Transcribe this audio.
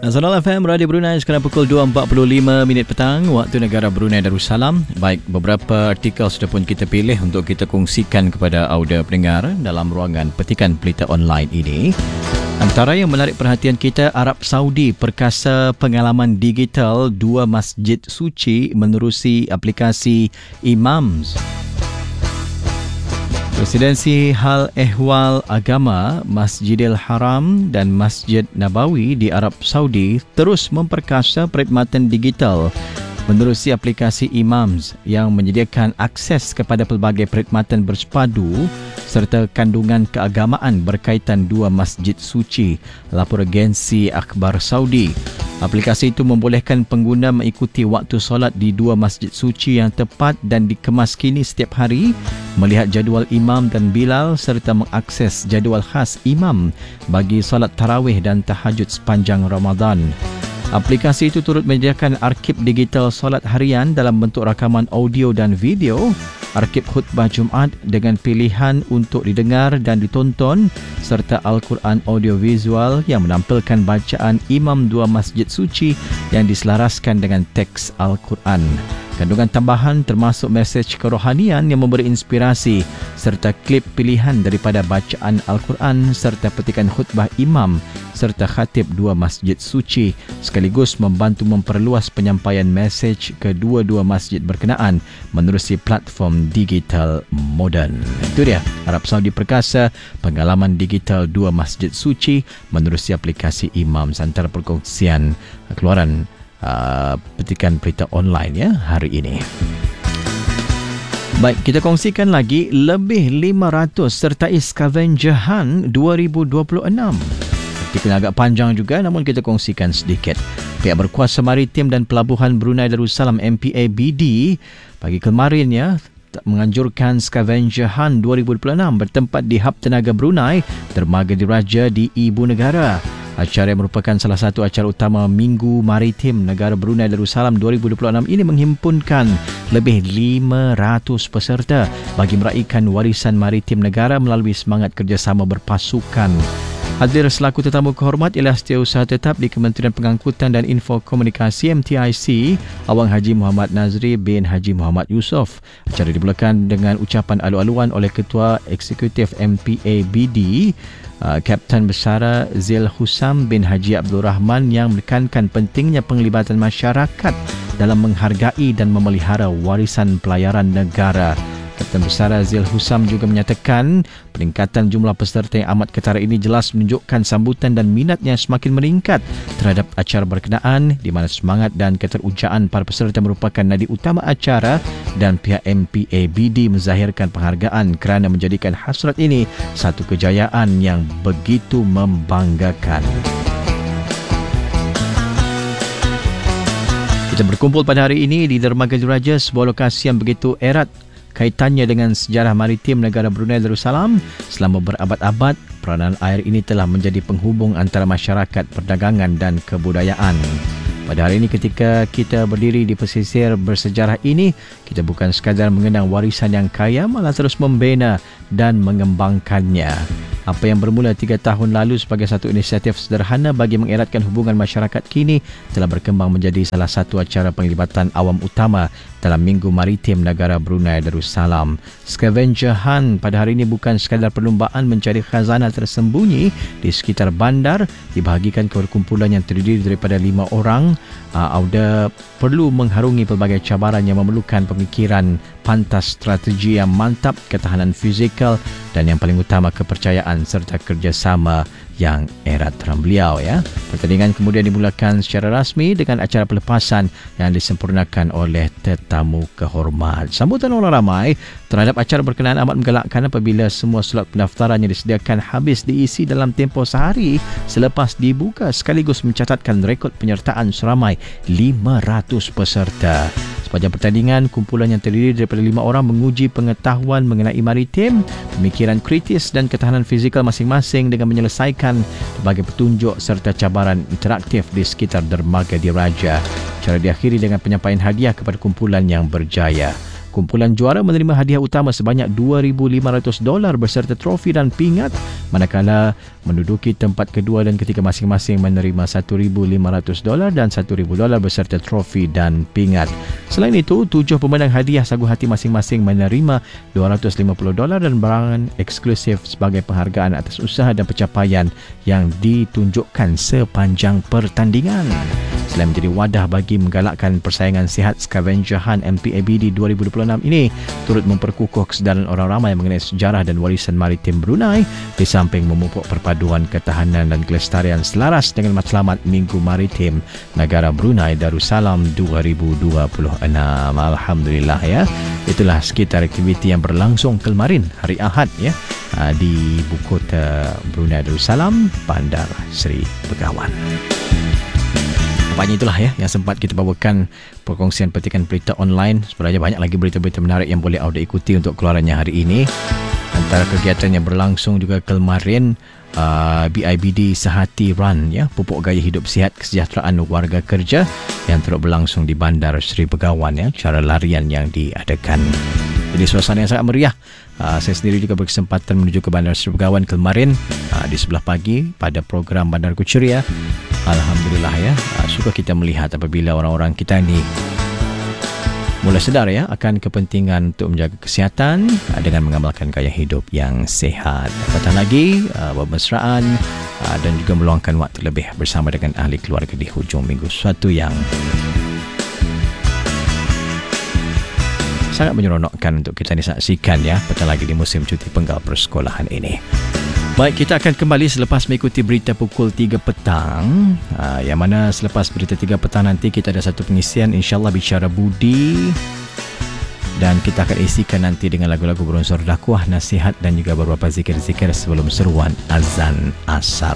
Nasional FM Radio Brunei sekarang pukul 2.45 petang waktu negara Brunei Darussalam. Baik, beberapa artikel sudah pun kita pilih untuk kita kongsikan kepada audio pendengar dalam ruangan petikan berita online ini. Antara yang menarik perhatian kita, Arab Saudi perkasa pengalaman digital dua masjid suci menerusi aplikasi Imams. Presidensi Hal Ehwal Agama Masjidil Haram dan Masjid Nabawi di Arab Saudi terus memperkasa perkhidmatan digital menerusi aplikasi Imams yang menyediakan akses kepada pelbagai perkhidmatan bersepadu serta kandungan keagamaan berkaitan dua masjid suci, lapor agensi Akhbar Saudi. Aplikasi itu membolehkan pengguna mengikuti waktu solat di dua masjid suci yang tepat dan dikemas kini setiap hari, melihat jadual imam dan bilal serta mengakses jadual khas imam bagi solat tarawih dan tahajud sepanjang Ramadan. Aplikasi itu turut menyediakan arkib digital solat harian dalam bentuk rakaman audio dan video, arkib khutbah Jumaat dengan pilihan untuk didengar dan ditonton, serta Al-Quran audiovisual yang menampilkan bacaan imam dua masjid suci yang diselaraskan dengan teks Al-Quran. Kandungan tambahan termasuk mesej kerohanian yang memberi inspirasi serta klip pilihan daripada bacaan Al-Quran serta petikan khutbah imam serta khatib dua masjid suci sekaligus membantu memperluas penyampaian mesej ke dua-dua masjid berkenaan menerusi platform digital moden. Itu dia, Arab Saudi perkasa pengalaman digital dua masjid suci menerusi aplikasi Imam, antara perkongsian keluaran petikan berita online ya hari ini. Baik, kita kongsikan lagi lebih 500 sertai Scavenger Hunt 2026. Artikel agak panjang juga namun kita kongsikan sedikit. Pihak Berkuasa Maritim dan Pelabuhan Brunei Darussalam MPABD pagi kemarin ya menganjurkan Scavenger Hunt 2026 bertempat di Hub Tenaga Brunei, Dermaga Diraja di Ibu Negara. Acara yang merupakan salah satu acara utama Minggu Maritim Negara Brunei Darussalam 2026 ini menghimpunkan lebih 500 peserta bagi meraihkan warisan maritim negara melalui semangat kerjasama berpasukan. Hadir selaku tetamu kehormat ialah Setiausaha Tetap di Kementerian Pengangkutan dan Info Komunikasi MTIC, Awang Haji Muhammad Nazri bin Haji Muhammad Yusof. Acara dimulakan dengan ucapan alu-aluan oleh Ketua Eksekutif MPABD, Kapten Besara Zil Husam bin Haji Abdul Rahman yang menekankan pentingnya penglibatan masyarakat dalam menghargai dan memelihara warisan pelayaran negara. Kapten Besara Zil Husam juga menyatakan peningkatan jumlah peserta yang amat ketara ini jelas menunjukkan sambutan dan minatnya semakin meningkat terhadap acara berkenaan di mana semangat dan keterujaan para peserta merupakan nadi utama acara dan pihak MPABD menzahirkan penghargaan kerana menjadikan hasrat ini satu kejayaan yang begitu membanggakan. Kita berkumpul pada hari ini di Dermaga Diraja, sebuah lokasi yang begitu erat kaitannya dengan sejarah maritim negara Brunei Darussalam. Selama berabad-abad, peranan air ini telah menjadi penghubung antara masyarakat, perdagangan dan kebudayaan. Pada hari ini ketika kita berdiri di pesisir bersejarah ini, kita bukan sekadar mengenang warisan yang kaya, malah terus membina dan mengembangkannya. Apa yang bermula 3 tahun lalu sebagai satu inisiatif sederhana bagi mengeratkan hubungan masyarakat kini telah berkembang menjadi salah satu acara penglibatan awam utama dalam Minggu Maritim Negara Brunei Darussalam. Scavenger Hunt pada hari ini bukan sekadar perlumbaan mencari khazanah tersembunyi di sekitar bandar, dibahagikan kepada kumpulan yang terdiri daripada 5 orang. Auda perlu mengharungi pelbagai cabaran yang memerlukan pemikiran pantas, strategi yang mantap, ketahanan fizikal dan yang paling utama kepercayaan serta kerjasama yang erat, terang beliau ya. Pertandingan kemudian dimulakan secara rasmi dengan acara pelepasan yang disempurnakan oleh tetamu kehormat. Sambutan orang ramai terhadap acara berkenaan amat menggalakkan apabila semua slot pendaftaran yang disediakan habis diisi dalam tempoh sehari selepas dibuka, sekaligus mencatatkan rekod penyertaan seramai 500 peserta. Sepanjang pertandingan, kumpulan yang terdiri daripada 5 orang menguji pengetahuan mengenai maritim, pemikiran kritis dan ketahanan fizikal masing-masing dengan menyelesaikan berbagai petunjuk serta cabaran interaktif di sekitar Dermaga Diraja. Acara diakhiri dengan penyampaian hadiah kepada kumpulan yang berjaya. Kumpulan juara menerima hadiah utama sebanyak $2,500 beserta trofi dan pingat, manakala menduduki tempat kedua dan ketiga masing-masing menerima $1,500 dan $1,000 beserta trofi dan pingat. Selain itu, 7 pemenang hadiah sagu hati masing-masing menerima $250 dan barangan eksklusif sebagai penghargaan atas usaha dan pencapaian yang ditunjukkan sepanjang pertandingan. Selain menjadi wadah bagi menggalakkan persaingan sihat, Scavenger Hunt MPABD 2026 ini turut memperkukuh kesedaran orang ramai mengenai sejarah dan warisan maritim Brunei, di samping memupuk perpaduan ketahanan dan kelestarian selaras dengan matlamat Minggu Maritim Negara Brunei Darussalam 2026. Alhamdulillah ya. Itulah sekitar aktiviti yang berlangsung kemarin hari Ahad ya, di Ibu Kota Brunei Darussalam, Bandar Seri Begawan. Nampaknya itulah ya yang sempat kita bawakan perkongsian petikan berita online. Sebenarnya banyak lagi berita-berita menarik yang boleh anda ikuti untuk keluarannya hari ini. Antara kegiatan yang berlangsung juga kemarin, BIBD Sehati Run ya, pupuk gaya hidup sihat kesejahteraan warga kerja yang turut berlangsung di Bandar Seri Begawan ya, cara larian yang diadakan. Jadi suasana yang sangat meriah. Saya sendiri juga berkesempatan menuju ke Bandar Seri Begawan kemarin di sebelah pagi pada program Bandar Kuceria. Alhamdulillah ya, suka kita melihat apabila orang-orang kita ni mula sedar ya akan kepentingan untuk menjaga kesihatan dengan mengamalkan gaya hidup yang sihat. Apatah lagi bermesraan dan juga meluangkan waktu lebih bersama dengan ahli keluarga di hujung minggu, suatu yang sangat menyeronokkan untuk kita disaksikan ya, apatah lagi di musim cuti penggal persekolahan ini. Baik, kita akan kembali selepas mengikuti berita pukul 3 petang. Yang mana selepas berita 3 petang nanti kita ada satu pengisian insyaAllah bicara budi. Dan kita akan isikan nanti dengan lagu-lagu berunsur dakwah, nasihat dan juga beberapa zikir-zikir sebelum seruan azan asar.